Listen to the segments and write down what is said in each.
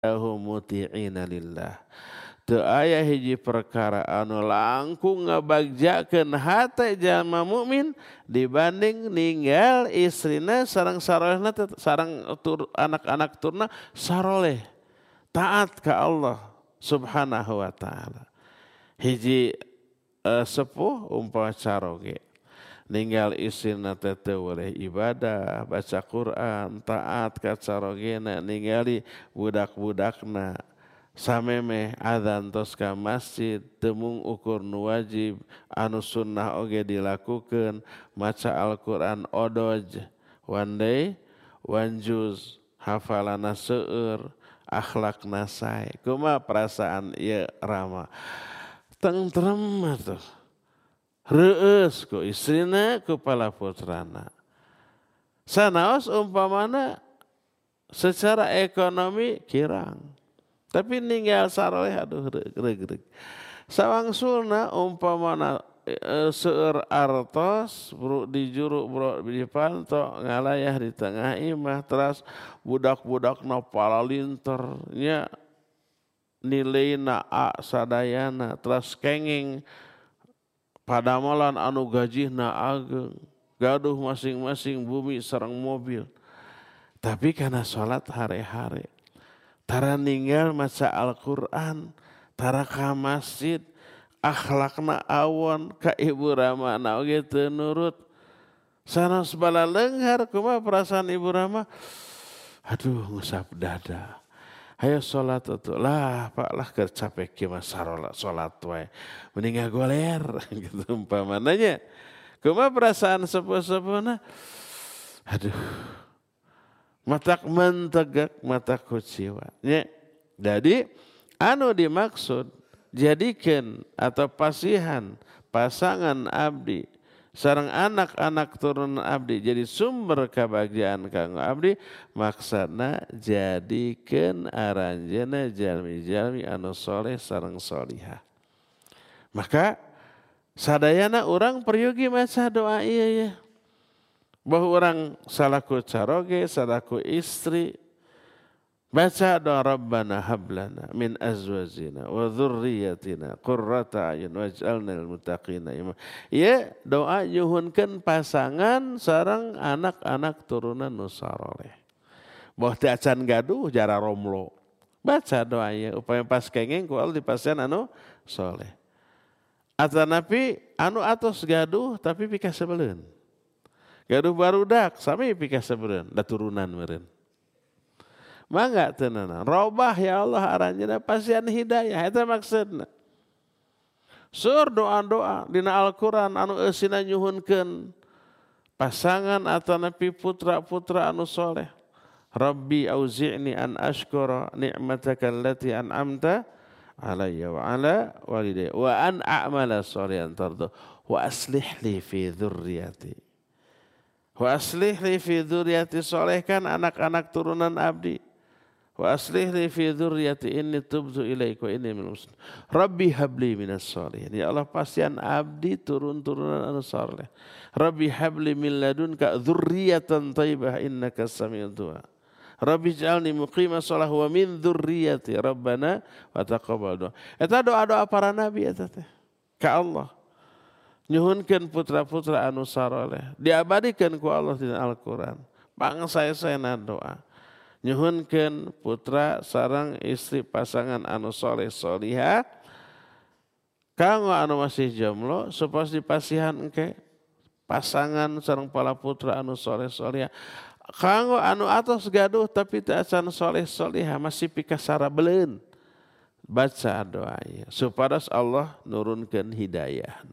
muti'ina lillah. Teu aya hiji perkara anu langkung ngabagjakeun hate jalma mukmin dibanding ninggal istrina sareng sarolehna sareng anak-anak turna saroleh taat ka Allah Subhanahu wa taala. Hiji sepuh umpama caroge ninggal istrina teh teu boleh ibadah, baca Quran, taat ka carogena, ningali budak-budakna samemeh adzan tos ka masjid teu mung ukur nu wajib anu sunnah oge dilakukeun, maca Al-Qur'an odoj one day one juz, hafalana seueur, akhlakna sae. Kumaha perasaan ieu Rama? Tentrem atuh. Reueus ku istrina ku palaputrana. Sanaos umpamana secara ekonomi kirang. Tapi ninggal saroleh aduh regreg. Sawangsulna umpamana seueur artos di juru di panto ngalayah di tengah imah teras budak-budakna palalinter nya nileina A sadayana teras kenging padamelan anu gajihna ageng gaduh masing-masing bumi sareng mobil. Tapi kana salat hare-hare tara ninggal maca Al-Qur'an, tara ka masjid, akhlakna awon ka ibu ramana oge teu nurut. Sanes bala leunghar kumaha perasaan ibu Rama? Aduh ngusap dada. Hayo salat atuh. Lah Pak lah keur capek kieu mah salat wae. Mending ngagoler gitu umpamananya. Kumaha perasaan sepuh-sepuhna? Aduh. Matak mentegak mata kuciwa. Jadi anu dimaksud jadikan atau pasihan pasangan abdi sareng anak-anak turunan abdi jadi sumber kebahagiaan kanggo abdi maksudna jadikeun aranjeunna jalmi-jalmi anu soleh sareng solihah. Maka sadayana urang peryogi maca doa ieu ya. Bahwa orang salaku caroge, salaku istri baca doa Rabbana hablana min azwajina wa dzurriyyatina qurrata a'yun waj'alna lil muttaqina imama. Ya doa nyuhunkeun pasangan sareng anak-anak turunan nu saroleh. Boh teu acan gaduh jara romlo. Baca doa ieu upaya pas kengeng ku Allah dipasieun anu soleh. Atanapi anu atos gaduh tapi pika sabeleun. Gaduh barudak sami pika sabeureun da turunan meureun. Mangga teunana robah ya Allah aranjeunna pasian hidayah eta maksudna. Sur doa-doa dina Al-Qur'an anu eusina nyuhunkeun pasangan atanapi putra-putra anu soleh. Rabbi auzi'ni an ashkura ni'mataka allati an'amta alayya wa ala walidayya wa an a'mala shalihan tarda wa aslih li fi dzurriyyati. Wa aslih li fi dzurriyyati solehkan anak-anak turunan abdi. Wa aslih li fi dzurriyyati inni tubtu ilaika wa inni minal muslimin. Rabbi habli minas sholihin. Ya Allah pasian abdi turun-turunan anu saleh. Rabbi habli min ladunka dzurriyyatan thayyibah innaka samiul du'a. Rabbi ij'alni muqimas shalah wa min dzurriyyati rabbana wa taqabbal du'a. Eta doa-doa para nabi eta teh ka Allah. Nyuhunkeun putra-putra anu saroleh diabadikeun ku Allah di Al-Qur'an. Pangsae-saena doa. Nyuhunkeun putra sareng istri pasangan anu soleh solihah kanggo anu masih jomblo supaya dipasihan engke pasangan sareng palaputra anu soleh solihah. Kanggo anu atos gaduh tapi teu acan soleh solihah masih pika sarabeleun. Baca doa ieu supados Allah nurunkeun hidayah.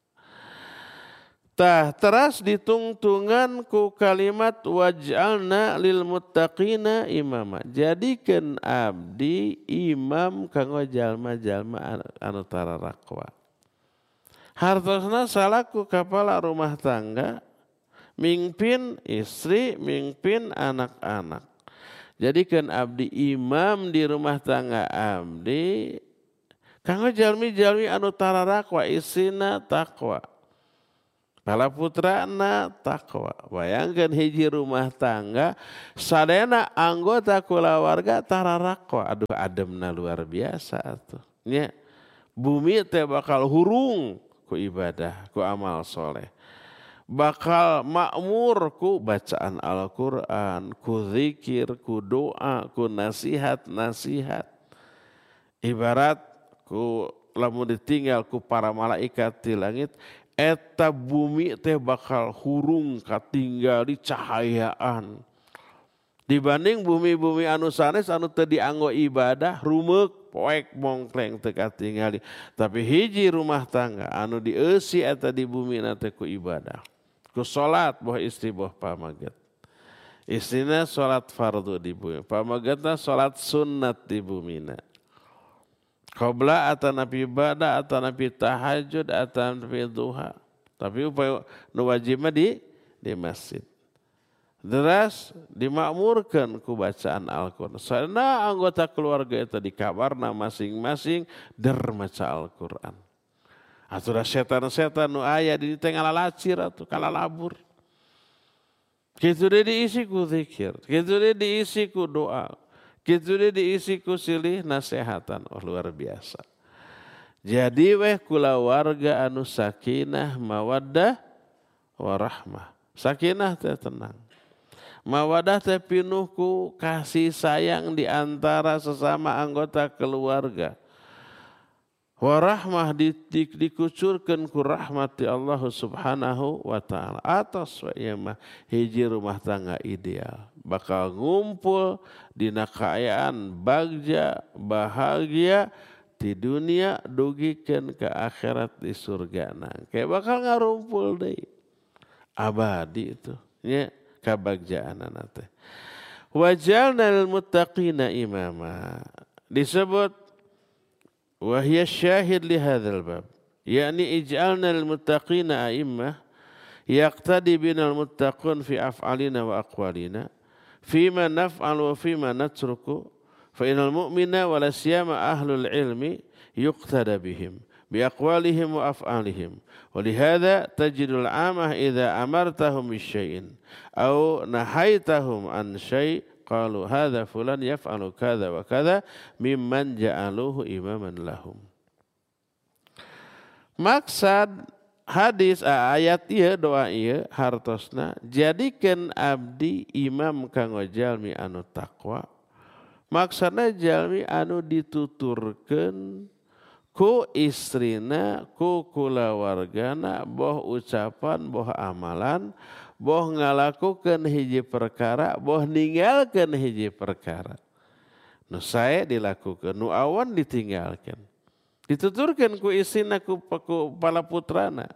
Tah teras ditungtungan ku kalimat waj'alna lil muttaqina imama. Jadikeun abdi imam kanggo jalma-jalma anu tararakwa. Hartosna salaku kepala rumah tangga, mingpin istri, mingpin anak-anak. Jadikeun abdi imam di rumah tangga abdi kanggo jalmi-jalmi anu tararakwa istrina takwa. palaputrana takwa. Bayangkan hiji rumah tangga sadayana anggota kulawarga tararakwa. Aduh ademna luar biasa atuh. Nya bumi teh bakal hurung ku ibadah, ku amal soleh. Bakal makmur ku bacaan Al-Quran, ku zikir, ku doa, ku nasihat. Ibarat ku lamun ditinggal ku para malaikat di langit, eta bumi teh bakal hurung katinggal di cahayaan. Dibanding bumi-bumi anu sanes anu teu dianggo ibadah, rumeuk poek mongkleng teu katingali. Tapi hiji rumah tangga anu dieusi eta di bumi teh ku ibadah. Ku salat boh istri boh pamaget. Istrina salat fardu di bumi, pamagetna salat sunnat di bumina. Qabla atanapi ibadah, atanapi tahajud, atanapi duha. Tapi upaya nu wajibna di masjid. Deras dimakmurkan ku bacaan Al-Quran. Sarana anggota keluarga itu di kamarna masing-masing der maca Al-Quran. Atura setan-setan nu aya di tengah lalacir atau kalalabur. Kitu dia diisi ku zikir, kitu dia diisi ku doa, kitu dia diisi ku silih nasihatan. Oh luar biasa. Jadi weh kulawarga anu sakinah mawaddah warahmah. Sakinah teh tenang. Mawadah teh pinuh ku kasih sayang di antara sesama anggota keluarga. Warahmah dikucurkan ku rahmati Allah subhanahu wa ta'ala. Atas wa mah hiji rumah tangga ideal. Bakal ngumpul dina kaayaan bagja bahagia di dunia dugikeun ke akhirat di surga nang. Kayak bakal ngarumpul deui. Abadi itu. Nya kabagjaanana teh. Wajalnal muttaqina imama. Disebut وهي الشاهد لهذا الباب يعني اجعلنا المتقين أئمة يقتدي بنا المتقون في أفعالنا وأقوالنا فيما نفعل وفيما نترك فإن المؤمن ولا سيما أهل العلم يقتدى بهم بأقوالهم وأفعالهم ولهذا تجد العامة إذا أمرتهم بشيء أو نهيتهم عن شيء qalu hadza fulan yaf'alu kadza wa kadza mimman ja'aluhu imaman lahum. Maksud hadis ayat ieu doa ieu hartosna jadikeun abdi imam kanggo jalmi anu takwa. Maksudna jalmi anu dituturkeun ku istrina ku kulawargana boh ucapan boh amalan boh ngalakukeun hiji perkara, boh ninggalkeun hiji perkara. Nu sae dilakukeun, nu awan ditinggalkeun. Dituturkeun ku istrina ku palaputrana.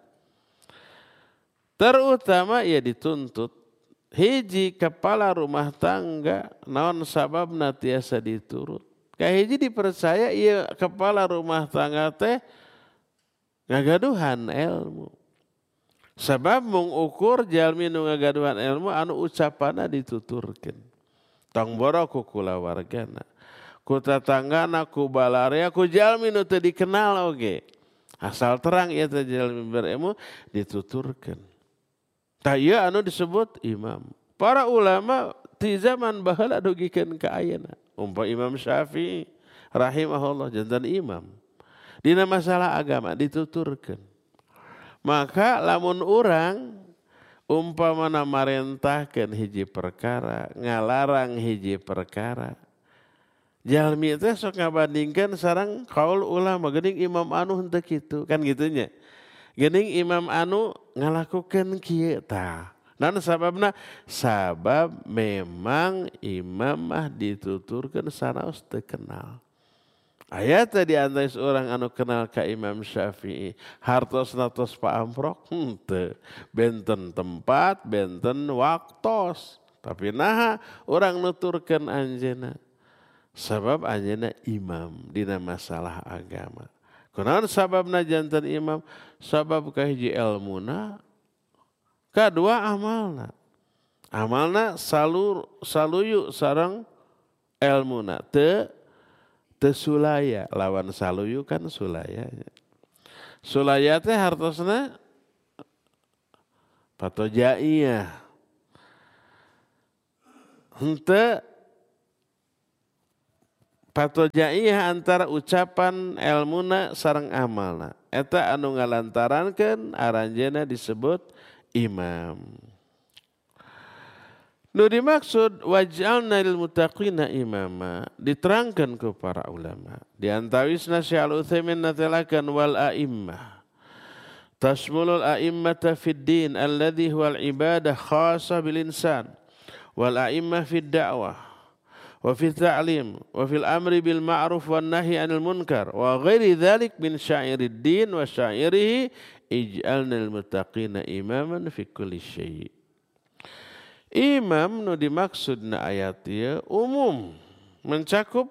Terutama ia dituntut hiji kepala rumah tangga naon sababna tiasa diturut. Ka hiji dipercaya ieu kepala rumah tangga teh ngagaduhan ilmu. Sebab mengukur jalmi nu ngagaduhan ilmu anu ucapanna dituturkeun. Tong boro ku kulawargana, ku tatanggana, ku balarea, ku jalmi nu teu dikenal oge. Asal terang ieu teh jalmi berilmu dituturkeun. Tah ieu anu disebut imam. Para ulama ti zaman baheula dugikeun ka ayeuna. Umpama Imam Syafi'i rahimahullah janten imam. Dina masalah agama dituturkeun. Maka lamun urang umpamana marentahkeun hiji perkara, ngalarang hiji perkara. Jalmi teh sok ngabandingkeun sareng kaul ulama geuning imam anu henteu kitu, kan gitunya. Geuning imam anu ngalakukeun kieu tah. Naon sababna? Sabab memang imam mah dituturkeun sanaos teu kenal. Ayat di antara seorang anu kenal ka Imam Syafi'i hartosna tos paamprok henteu benten tempat benten waktos tapi naha urang nuturkeun anjeunna sabab anjeunna imam dina masalah agama. Kunaon sababna janten imam? Sabab kahiji ilmuna, kadua amalna. Amalna saluyu sareng ilmuna teu sulaya lawan saluyu kan sulaya. Sulaya teh hartosna patojaiyah. Henteu patojaiyah antara ucapan ilmuna sareng amalna. Eta anu ngalantarankeun aranjeunna disebut imam. Nu dimaksud waj'alna lil muttaqina imama diterangkan ke para ulama. Di antawisna Syekh Al-Utsaimin natalakan wal a'immah. Tashmulul a'immata fid din alladhi huwa al-ibadah khassa bil insan wal a'immah fid da'wah wa fil ta'lim wa fil amri bil ma'ruf wan nahyi 'anil munkar wa ghairi dzalik min sya'irid din wa syairihi ij'alna lil muttaqina imaman fi kulli syai'. Imam nu dimaksudna ayat ieu umum mencakup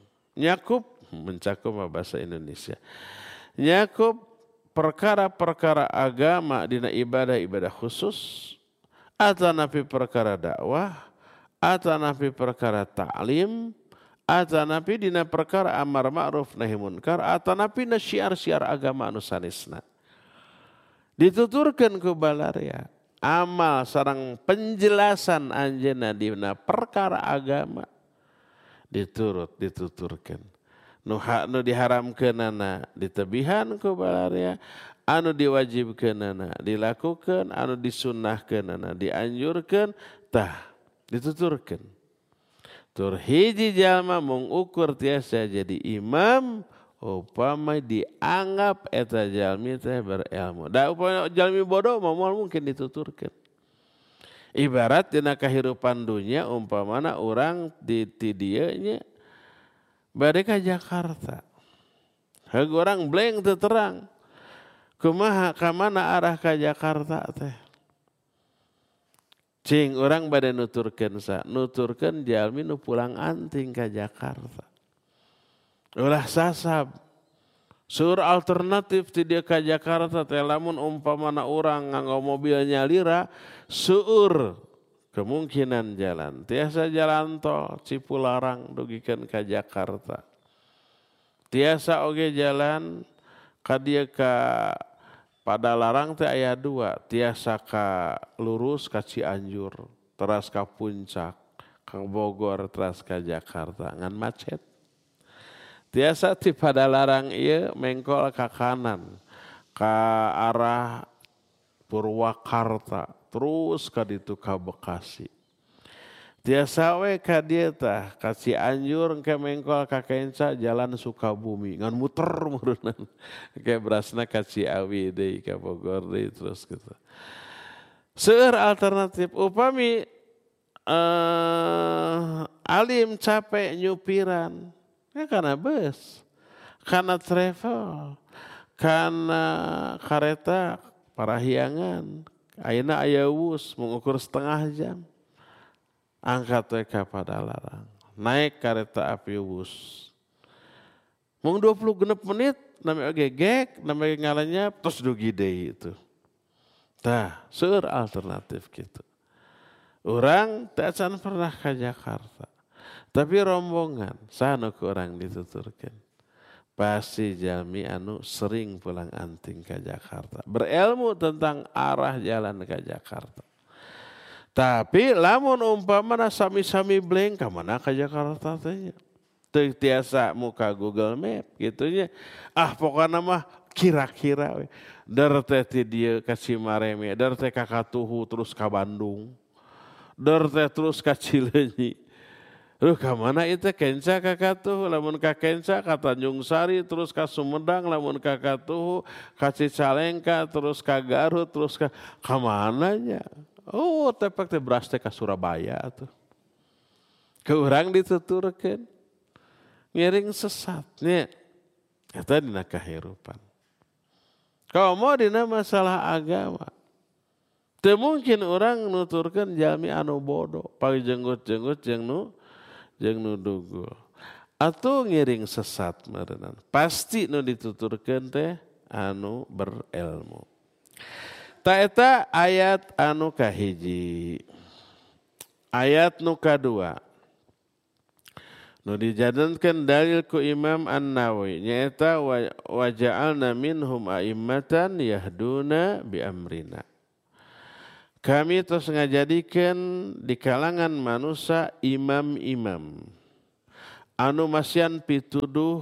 bahasa Indonesia. Nyakup perkara-perkara agama dina ibadah-ibadah khusus atanapi perkara dakwah, atanapi perkara ta'lim, atanapi dina perkara amar ma'ruf nahi munkar, atanapi na syiar-syiar agama anu sanesna. Dituturkeun ku balaria amal sareng penjelasan anjeunna dina perkara agama dituturkeun. Nu diharamkeunana ditebihan ku balaria, anu diwajibkeunana dilakukeun, anu disunnahkeunana dianjurkeun, tah dituturkeun. Tur hiji jalma mung ukur tiasa jadi imam upama dianggap eta jalmi teh berilmu. Da upama jalmi bodoh moal mungkin dituturkeun. Ibarat dina kahirupan dunia umpamana urang di dieu nya bade ka Jakarta. Heug urang blank teu terang. Kumaha ka mana arah ka Jakarta teh? Cing urang bade nuturkeun nuturkeun jalmi nu pulang anting ka Jakarta. Ulah sasab. Sur alternatif ti dieu ka Jakarta teh lamun umpamana urang nganggo mobil nyalira seueur kemungkinan jalan. Tiasa jalan tol Cipularang dugikeun ka Jakarta. Tiasa oge jalan ka dieu ka Padalarang teh aya 2, tiasa ka lurus ka Cianjur, teras ka Puncak, ka Bogor, teras ka Jakarta ngan macet. Tiasa ti Padalarang ieu mengkol ka kanan ka arah Purwakarta terus ka ditu ka Bekasi. Tiasa we ka dieu tah ka Cianjur engke mengkol ka kenca jalan Sukabumi ngan muter-muteran ke berasna ka Ciawi deui ka Bogor deui terus gitu. Seueur alternatif upami alim capek nyupiran ya karena bus, karena travel, karena kareta parahyangan, ayeuna aya wus mengukur setengah jam, angkat we ka Padalarang, naik kareta api wus, mung 26 menit, namanya gegek, namanya ngalanyap, terus dugi deui itu. Tah, seueur alternatif gitu. Urang teu acan pernah ka Jakarta. Tapi rombongan, sanu ku urang dituturkeun. Pasti jalmi anu sering pulang anting ke Jakarta. Berilmu tentang arah jalan ke Jakarta. Tapi lamun umpamana sami-sami blank ka mana ke Jakarta teh. Teu tiasa muka Google Map gitu nya. Ah pokona mah kira-kira we. Dar teh ti dieu ka Cimareme, dar teh ka Katuhu terus ka Bandung. Dar teh terus ka Cileunyi. Ka mana itu kenca ka Katuhu, lamun ka kenca ka Tanjung Sari, terus ka Sumedang, lamun ka Katuhu, ka Cicalengka, terus ka Garut, terus ka mananya? Oh, tepek teh beras teh ka Surabaya atuh. Ke urang dituturkeun. Ngiring sesat nya. Eta dina kahirupan. Kalau mau dina masalah agama. Teu mungkin urang nuturkeun jalmi anu bodoh, pagijenggut-jenggut jeung nu dugul. Atuh ngiring sesat meureunana. Pasti nu dituturkeun teh anu berilmu. Ta eta ayat anu kahiji. Ayat nu kadua. Nu dijadikan dalil ku Imam An-Nawawi nyaeta wa ja'alna minhum a'immatan yahduna bi amrina. kami terus ngajadikeun di kalangan manusia imam-imam anu masian pituduh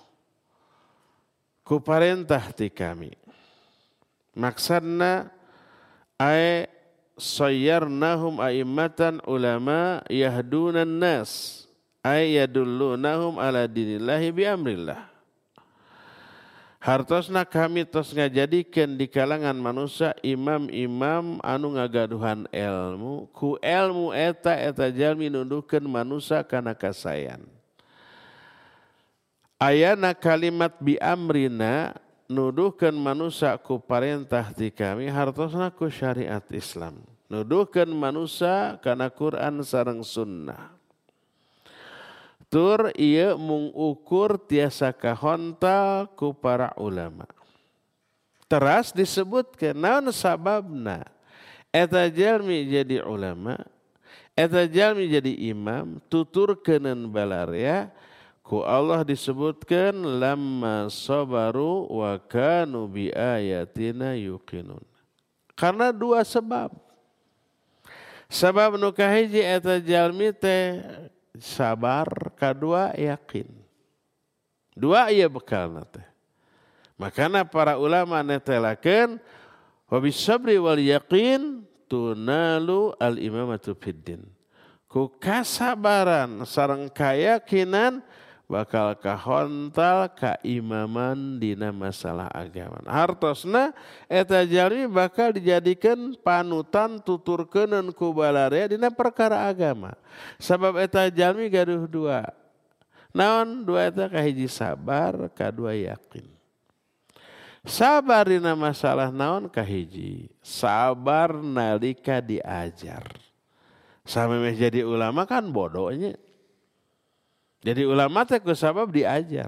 ku parentah ti kami. Maksudna ay sayyarnahum a'immatan ulama yahdunan nas ay yadullunahum ala dinillahi bi amrillah. Hartosna kami tos ngajadikeun di kalangan manusia imam-imam anu ngagaduhan ilmu ku ilmu eta jalmi nunduhkeun manusia kana kasayan. Ayana kalimat bi amrina nuduhkeun manusia ku parentah ti kami hartosna ku syariat Islam. Nuduhkeun manusia kana Quran sareng sunnah. Tur ieu mung ukur tiasa kahontal ku para ulama. Teras disebutkeun naon sababna eta jalmi jadi ulama, eta jalmi jadi imam tuturkeuneun balarea ku Allah disebutkan lamma sabaru wa kanu bi ayatina yuqinun. Karena dua sebab. Sebab nu kahiji eta jalmi teh sabar, kadua yakin. Dua ieu bekalna teh. Makana para ulama netelakeun wa bisabri wal yaqin tunalu al imamatu fiddin. Ku kasabaran sareng kayakinan bakal kahontal kaimaman dina masalah agama. Hartosna eta jalmi bakal dijadikan panutan tuturkeuneun ku balarea dina perkara agama. Sabab eta jalmi gaduh dua. Naon dua eta kahiji sabar, kadua yakin. Sabar dina masalah naon kahiji? Sabar nalika diajar. Samemeh jadi ulama kan bodohnya. Jadi ulama teh kusabab diajar.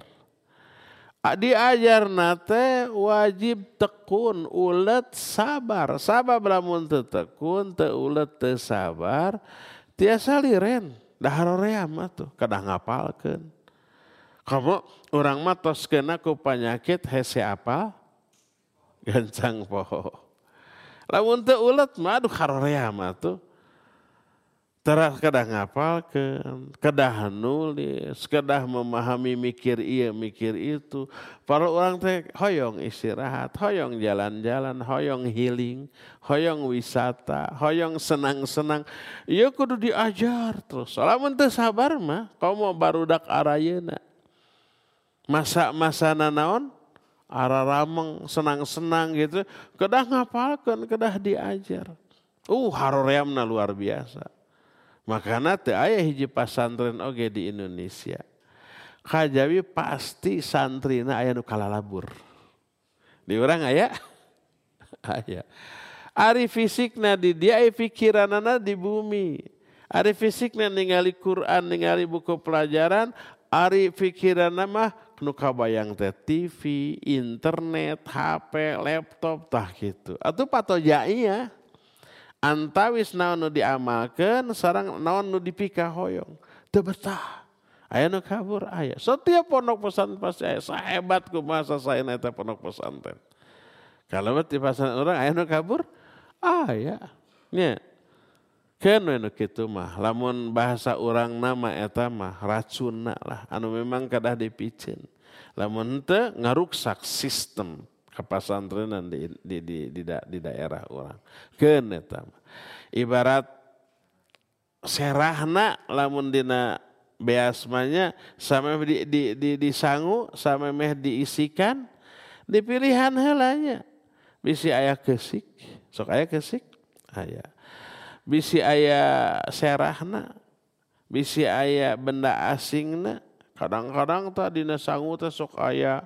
Diajar nate wajib tekun, ulet, sabar. Sabar lamun teu tekun, teu ulet, teu sabar, tiasa liren. Daharorea mah tuh, kadah ngapalkeun. Kamu urang mah tos kena ku panyakit hese apal? Gancang poho. Lamun teu ulet mah aduh harorea mah tuh. Teras kedah ngapalkeun, kedah nulis, kedah memahami mikir ieu mikir itu. Para orang teh hoyong istirahat, hoyong jalan-jalan, hoyong healing, hoyong wisata, hoyong senang-senang. Ieu kudu diajar terus. Lamun teu sabar mah komo barudak arayeuna. Masa-masana naon? Ararameng, senang-senang gitu. Kedah ngapalkeun, kedah diajar. Haroreamna luar biasa. Makana teu aya hiji pasantren oge di Indonesia. Kajawi pasti santrina aya nu kalalabur. Di urang aya? Aya. Ari fisikna di dia, ari pikiranana di bumi. Ari fisikna ningali Quran, ningali buku pelajaran, ari pikiranna mah nu kabayang teh TV, internet, HP, laptop tah kitu. Atuh patoja ieu. Antawis naon nu diamalkeun sareng naon nu dipika hoyong teu betah aya nu kabur aya setiap pondok pesantren pasti aya sahebat kumaha sasaeuna eta pondok pesantren kalau di pesantren urang aya nu kabur aya nya keun we nu kitu mah lamun bahasa urang nama eta mah racunna lah anu memang kadah dipicen lamun teu ngaruksak sistem kapasantrenan di daerah orang. Keun eta mah. Ibarat serahna lamun dina beasmanya samemeh disangu, samemeh diisikan, dipilihan heulanya. Bisi aya keusik, sok aya keusik? Aya. Bisi aya serahna, bisi aya benda asingna, kadang-kadang tah dina sangu teh sok aya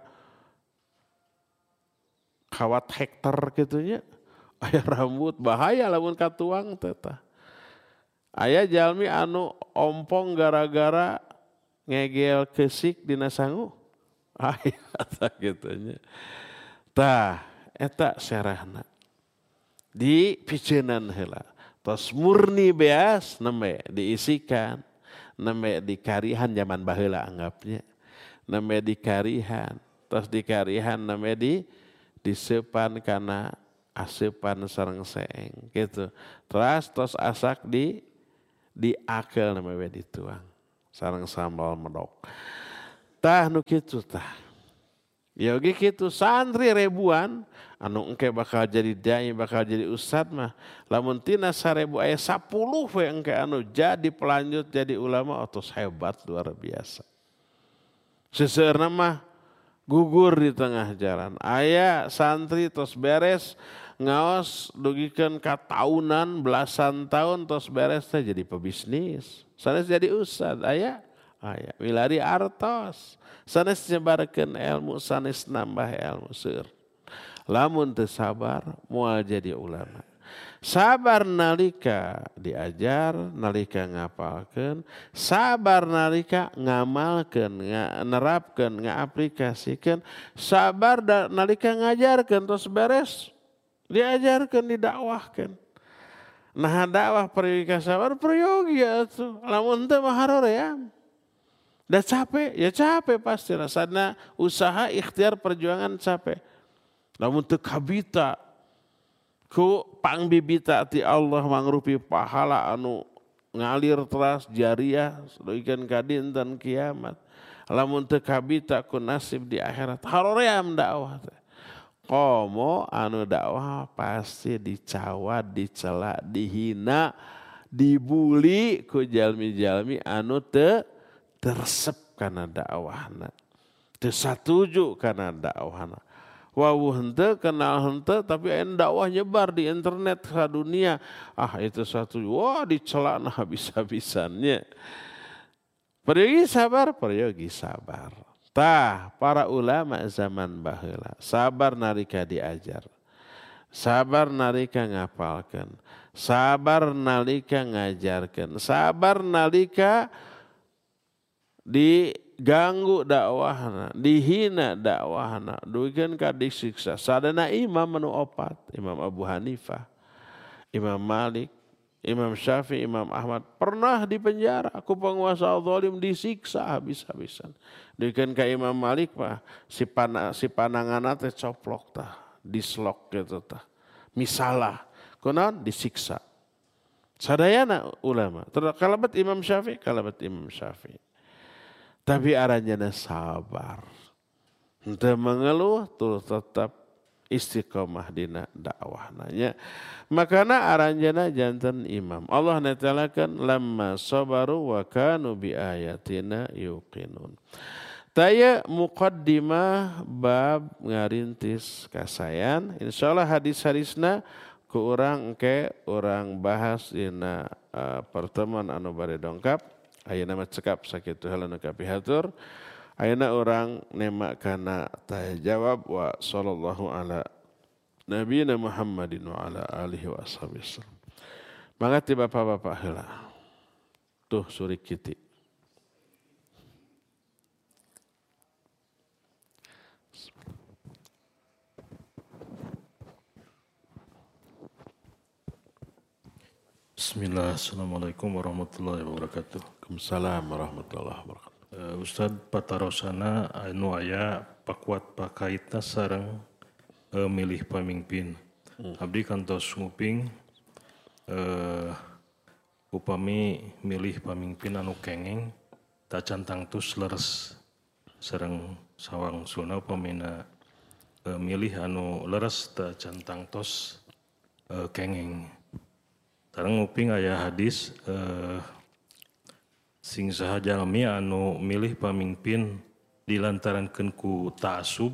kawat hektar gitunya, aya rambut bahaya lamun katuang teh. Aya jalmi anu ompong gara-gara ngegel keusik dina sangu. Aya tah gitunya. Tah eta serahna. Dipiceunan heula. Tos murni beas nembe diisikan, nembe dikarihan zaman baheula anggapnya. Nembe dikarihan, tos dikarihan nembe disepan kana asupan sareng seeng gitu. Terus tos asak diakel namanya dituang sareng sambal medok. Tah nu kitu tah. Ya oge kitu santri ribuan anu engke bakal jadi dai bakal jadi ustad mah lamun tina 1000 aya 10 we engke anu jadi pelanjut jadi ulama otos hebat luar biasa. Seseueurna mah gugur di tengah jalan. Aya santri tos beres ngaos dugikeun ka tahunan belasan tahun tos beres teh jadi pebisnis. Sanes jadi ustad aya wilari artos. Sanes nyebarkeun ilmu, sanes nambah ilmu seueur. Lamun teu sabar moal jadi ulama. Sabar nalika diajar, nalika ngapalkeun, sabar nalika ngamalkeun, nerapkeun, ngaaplikasikeun, sabar nalika ngajarkeun tos beres diajarkeun, didakwahkeun. Nah dakwah pergi sabar peryogi atuh. Lamun teu mah haroream. Dah capek, ya capek pasti. Rasanya usaha ikhtiar perjuangan capek. Namun teu kabita ku pangbibita ti Allah mangrupi pahala anu ngalir teras jariah ikan kadin dan kiamat. Lamun teu kabita ku nasib di akhirat haroream dakwah teh. Komo anu dakwah pasti dicawat, dicela, dihina, dibuli ku jalmi-jalmi anu teu tersep karena dakwahna, teu satuju karena dakwahna. Wawuh henteu kenal henteu tapi aya dakwah nyebar di internet ka dunia. Itu satu wah dicelana habis-habisannya. Peryogi sabar. Tah para ulama zaman baheula sabar nalika diajar. Sabar nalika ngapalkeun. Sabar nalika ngajarkeun. Sabar nalika diganggu dakwahna, dihina dakwahna, duikeun ka disiksa. Sadana imam anu opat, Imam Abu Hanifah, Imam Malik, Imam Syafi'i, Imam Ahmad pernah dipenjara ku penguasa zalim, disiksa habis-habisan. Duikeun ka Imam Malik mah si pananganna teh coplok tah, dislok gitu tah. Misalah, kunaon disiksa. Sadayana ulama, kalabat Imam Syafi'i. Tapi aranjana sabar. Henteu mengeluh tuh tetap istiqomah dina dakwah nanya. Makana aranjana janten imam. Allah netelakan lamma sabaru wa kanu bi ayatina yuqinun. Taya muqaddimah bab ngarintis kasayan. Insyaallah hadis-hadisna ku urang engke urang bahas dina pertemuan anu bari dongkap. Ayeuna mah cekap sakitu heula nu kapihatur. Ayeuna urang nemak kana tanya jawab wa sallallahu ala nabiyina Muhammadin wa ala alihi wa ashabihi. Mangga ti bapak-bapak heula. Tuh suri kiti. Bismillah, assalamualaikum warahmatullahi wabarakatuh. Waalaikumsalam warahmatullahi wabarakatuh. Ustad patarosana anu aya pakuat pakaitna sareng milih pamimpin. Abdi kantos nguping upami milih pamimpin anu kengeng tacantang tus leres sareng sawang suna upamina milih anu leres tacantang tos kengeng. Tarang nguping aya hadis sing saha jalmi anu milih pamimpin dilantarankeun ku ta'assub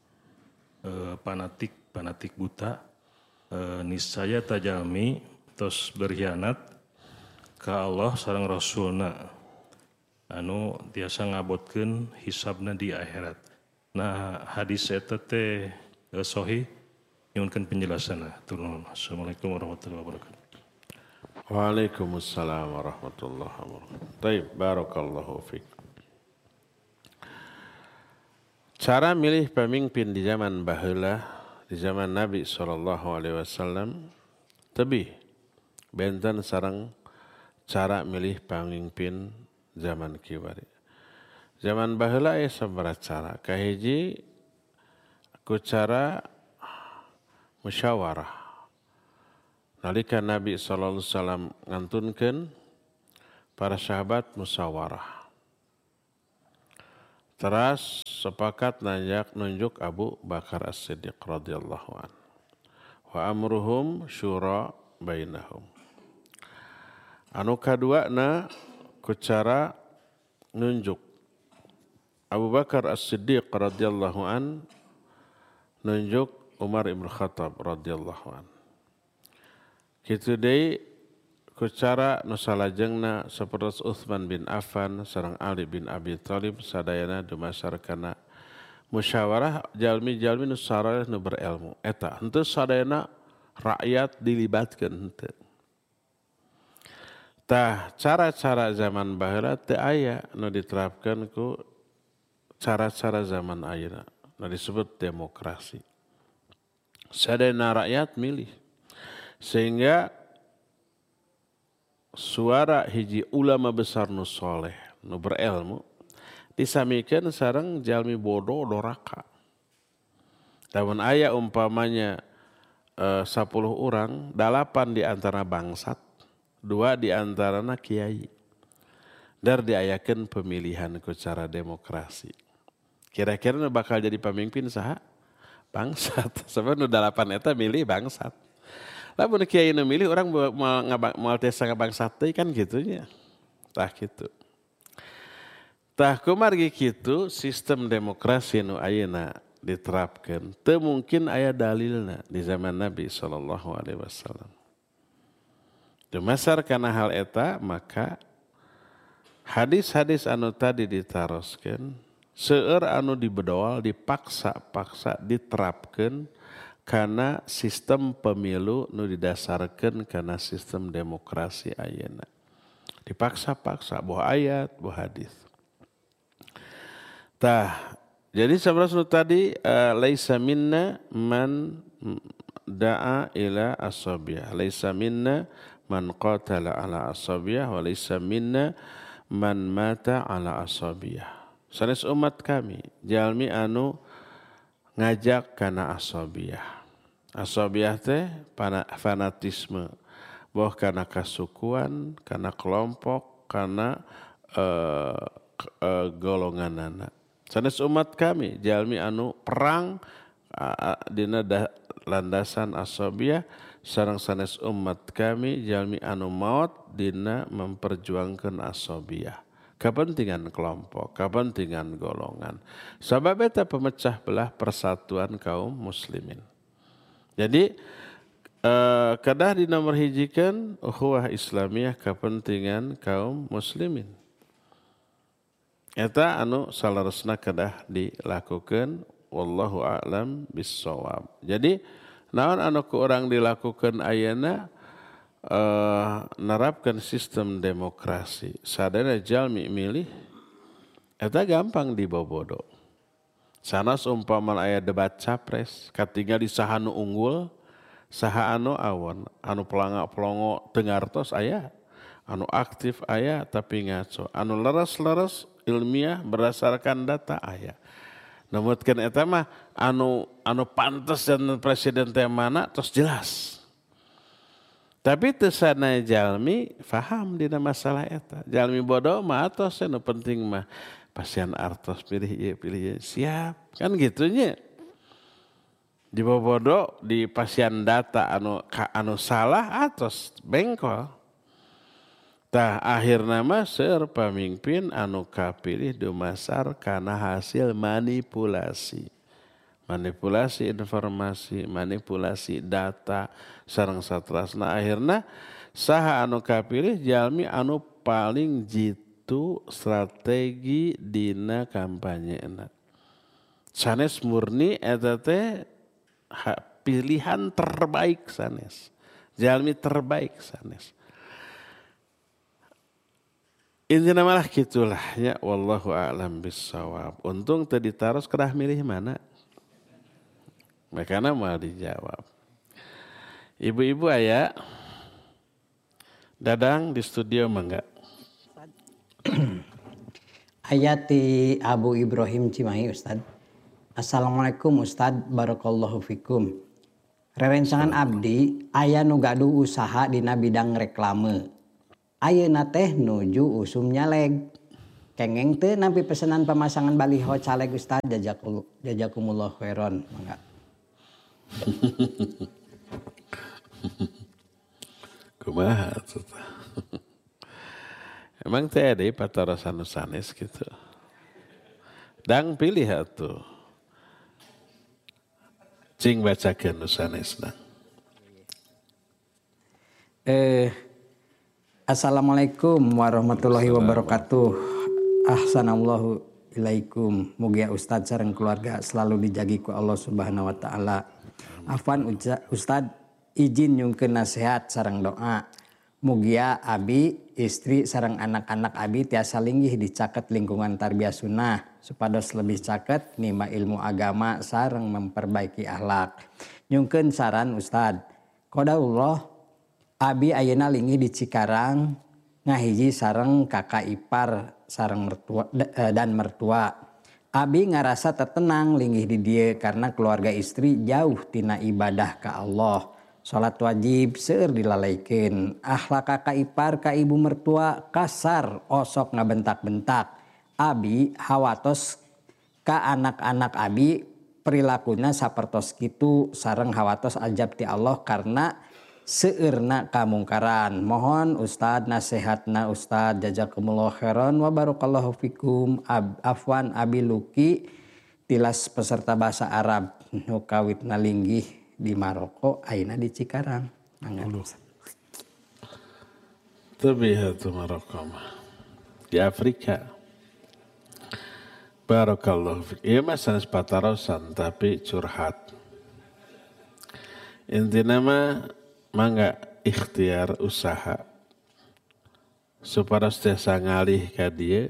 panatik buta niscaya tajalmi tos berkhianat ka Allah sareng Rasulna anu tiasa ngabotkeun hisabna di akhirat. Nah hadis eta teh sahih nyuwunkeun penjelasanna. Assalamualaikum warahmatullahi wabarakatuh. Waalaikumsalam warahmatullahi wabarakatuh. Baik, barakallahu fiik. Cara milih pemimpin di zaman baheula, di zaman Nabi SAW, tebih benten sareng cara milih pemimpin zaman kiwari. Zaman baheula aya sabaraha cara. Kahiji ku cara musyawarah. Nalika Nabi sallallahu alaihi wasallam ngantunkeun para sahabat musyawarah. Teras sepakat nunjuk Abu Bakar As-Siddiq radhiyallahu an. Wa amruhum syura bainahum. Anu kaduana ku cara nunjuk Abu Bakar As-Siddiq radhiyallahu an nunjuk Umar ibn Khattab radhiyallahu an. Kitu deui ku cara nu salajengna sapertos Utsman bin Affan sareng Ali bin Abi Thalib sadayana dumasarkana musyawarah jalmi-jalmi nu sareng nu berilmu eta henteu sadayana rakyat dilibatkeun henteu. Tah cara-cara zaman baheula teu aya nu diterapkeun ku cara-cara zaman ayeuna nu disebut demokrasi. Sadayana rakyat milih sehingga suara hiji ulama besar nu soleh, nu berilmu, disamikeun sareng jalmi bodoh doraka. Lamun aya umpamanya 10 orang, 8 di antara bangsat, 2 di antarana kiai. Dar diayakeun pemilihan ku cara demokrasi. Kira-kira nu bakal jadi pemimpin saha? Bangsat. Sebab nu 8 eta milih bangsat. Lamun kiai nu milih orang moal desa ngabangsat teh kan gitunya. Tah kitu. Tah kumargi kitu sistem demokrasi nu ayeuna diterapkeun teu mungkin aya dalilna di zaman Nabi sallallahu alaihi wasallam. Dumasar kana hal eta maka hadis-hadis anu tadi ditaroskeun seueur anu dibedoal dipaksa-paksa diterapkeun karena sistem pemilu nu didasarkeun kana sistem demokrasi ayeuna. Dipaksa-paksa boh ayat, boh hadis. Tah, jadi saudara tadi laisa minna man da'a ila asabiyah. Laisa minna man qatala ala asabiyah wa laisa minna man mata ala asabiyah. Sanes umat kami jalmi anu ngajak kana asabiyah. Asabiyah teh fanatisme, boh kana kasukuan, kana kelompok, kana golonganana. Sanes umat kami jalmi anu perang dina landasan asabiyah, sareng sanes umat kami jalmi anu maot dina memperjuangkeun asabiyah. Kepentingan kelompok, kepentingan golongan. Sabab eta pemecah belah persatuan kaum muslimin. Jadi kedah dinomor hijikeun ukhuwah Islamiyah kepentingan kaum muslimin. Eta anu salaresna kedah dilakukeun wallahu a'lam bissawab. Jadi naon anu ku urang dilakukeun ayeuna nerapkeun sistem demokrasi. Sadana jalmi milih eta gampang dibobodo. Sanas umpama aya debat capres, katingali saha nu unggul, saha anu awon, anu pelongo teu ngartos aya, anu aktif aya tapi ngaco, anu leres-leres ilmiah berdasarkan data aya. Numutkeun eta mah anu pantes dan presiden teh mana tos jelas. Tapi teu sana jalmi faham dina masalah eta. Jalmi bodoh mah atos nu penting mah pasien artos pilih ieu siap kan gitunya. Di bobodo di pasien data anu salah atos bengkol. Tah akhirna mah seueur pamimpin anu kapilih dumasar kana hasil manipulasi. Manipulasi informasi, manipulasi data sareng satrasna akhirna saha anu kapilih jalmi anu paling jitu strategi dina kampanyeuna. Sanes murni eta teh pilihan terbaik sanes. Jalmi terbaik sanes. Intina malah gitulah ya wallahu a'lam bissawab. Untung teu ditaros kedah milih mana. Makanya mau dijawab. Ibu-ibu aya Dadang di studio mangga. Ayati Abu Ibrahim Cimahi Ustad. Assalamualaikum Ustad, barakallahu fikum. Rerencangan abdi aya nu gaduh usaha dina bidang reklame. Ayeuna teh nuju usum nyaleg. Kengeng teu nampi pesanan pemasangan baliho caleg Ustad jazakumullah khairon. Mangga. Kumaha tuh. Emang teh ada patarasan sanes gitu. Dang pilih atuh. Cing bacakeun sanes dang. Assalamualaikum warahmatullahi wabarakatuh. Ahsanallahu ilaikum. Mugia Ustadz sareng keluarga selalu dijagi ku Allah Subhanahu wa taala. Afwan Ustadz izin nyungkeun nasihat sareng doa. Mugia abi, istri sareng anak-anak abi tiasa linggih dicaket lingkungan tarbiyah sunnah supados lebih caket nima ilmu agama sareng memperbaiki akhlak. Nyungkeun saran Ustadz. Qadarullah abi ayeuna linggih di Cikarang ngahiji sareng kakak ipar sareng mertua dan mertua. Abi ngarasa tertenang linggih di dieu karena keluarga istri jauh tina ibadah ka Allah. Salat wajib seueur dilalaikeun. Akhlak kakak ipar ka ibu mertua kasar osok ngabentak-bentak. Abi hawatos ka anak-anak abi perilakunya sapertos kitu sareng hawatos ajab ti Allah karena seueurna kamungkaran. Mohon Ustad nasihatna Ustad jazakumullah khairan wa barakallahu fikum. Afwan abi Luki tilas peserta bahasa Arab nu kawitna linggih di Maroko ayeuna di Cikarang. Tabiha tu Maroko mah. Di Afrika. Barakallahu fikum. Ieu mah sanes patarosan tapi curhat. Intina mah mangga ikhtiar usaha supados tiasa ngalih ka dieu.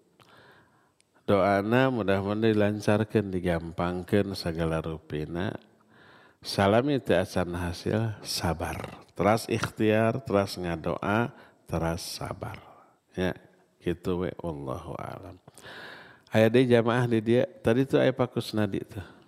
Doana mudah-mudahan dilancarkeun digampangkeun sagala rupina. Salami teu acan hasil sabar. Teras ikhtiar, teras ngadoa, teras sabar. Ya, kitu we wallahu alam. Aya deui jamaah di dieu. Tadi tuh aya Pak Kusnadi tuh.